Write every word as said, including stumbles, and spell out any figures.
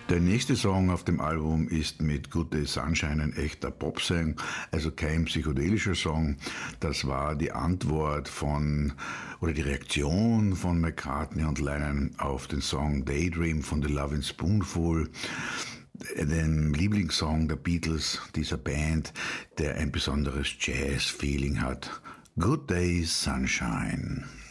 Der nächste Song auf dem Album ist mit Good Day Sunshine ein echter Popsong, also kein psychedelischer Song. Das war die Antwort von, oder die Reaktion von McCartney und Lennon auf den Song Daydream von The Lovin' Spoonful, den Lieblingssong der Beatles, dieser Band, der ein besonderes Jazz-Feeling hat. Good Day Sunshine.